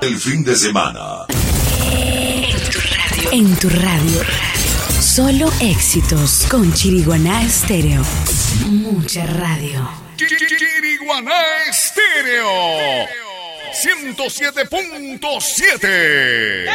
El fin de semana. En tu radio. Solo éxitos con Chiriguaná Estéreo. Mucha radio. Chiriguaná Estéreo 107.7.